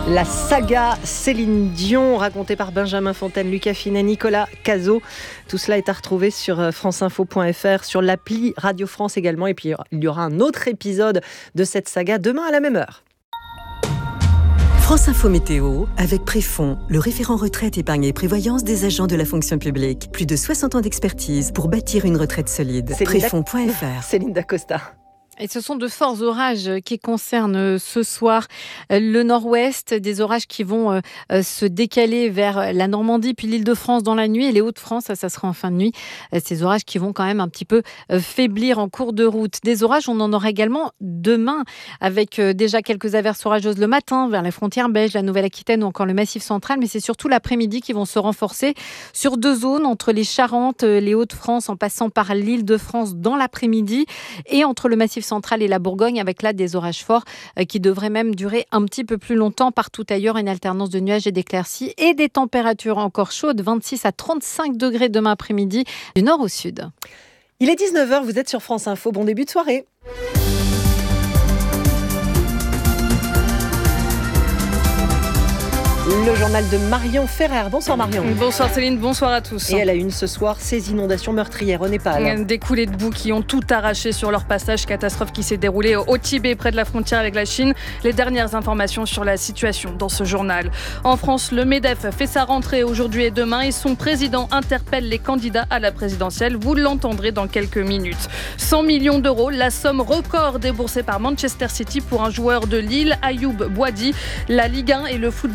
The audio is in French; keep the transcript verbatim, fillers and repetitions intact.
La saga Céline Dion, racontée par Benjamin Fontaine, Lucas Finet, Nicolas Cazot. Tout cela est à retrouver sur franceinfo point f r, sur l'appli Radio France également. Et puis, il y aura un autre épisode de cette saga demain à la même heure. France Info Météo, avec Préfond, le référent retraite, épargne et prévoyance des agents de la fonction publique. Plus de soixante ans d'expertise pour bâtir une retraite solide. préfond point f r. Céline Dacosta. Et ce sont de forts orages qui concernent ce soir le nord-ouest, des orages qui vont se décaler vers la Normandie puis l'Île-de-France dans la nuit et les Hauts-de-France, ça, ça sera en fin de nuit. Ces orages qui vont quand même un petit peu faiblir en cours de route. Des orages, on en aura également demain avec déjà quelques averses orageuses le matin vers les frontières belges, la Nouvelle-Aquitaine ou encore le Massif central, mais c'est surtout l'après-midi qui vont se renforcer sur deux zones, entre les Charentes, les Hauts-de-France en passant par l'Île-de-France dans l'après-midi et entre le Massif centrale et la Bourgogne, avec là des orages forts qui devraient même durer un petit peu plus longtemps. Partout ailleurs, une alternance de nuages et d'éclaircies et des températures encore chaudes, vingt-six à trente-cinq degrés demain après-midi, du nord au sud. Il est dix-neuf heures, vous êtes sur France Info, bon début de soirée. Le journal de Marion Ferrer. Bonsoir Marion. Bonsoir Céline, bonsoir à tous. Et à la une ce soir, ces inondations meurtrières au Népal. Des coulées de boue qui ont tout arraché sur leur passage. Catastrophe qui s'est déroulée au Tibet, près de la frontière avec la Chine. Les dernières informations sur la situation dans ce journal. En France, le MEDEF fait sa rentrée aujourd'hui et demain et son président interpelle les candidats à la présidentielle. Vous l'entendrez dans quelques minutes. cent millions d'euros, la somme record déboursée par Manchester City pour un joueur de Lille, Ayoub Boadi. La Ligue un et le football